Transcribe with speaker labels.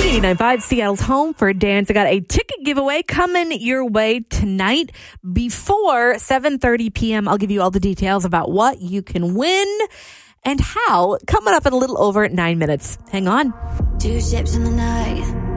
Speaker 1: 89.5, Seattle's home for dance. I got a ticket giveaway coming your way tonight before 7:30 p.m. I'll give you all the details about what you can win and how, coming up in a little over 9 minutes. Hang on.
Speaker 2: 2 ships in the night.